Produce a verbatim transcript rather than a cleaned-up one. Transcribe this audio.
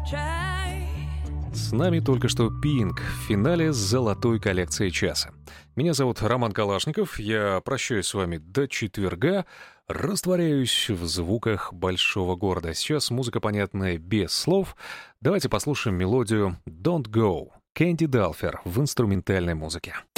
С нами только что Pink в финале золотой коллекции часа. Меня зовут Роман Калашников, я прощаюсь с вами до четверга, растворяюсь в звуках большого города. Сейчас музыка понятная без слов. Давайте послушаем мелодию «Don't Go» Кэнди Далфер в инструментальной музыке.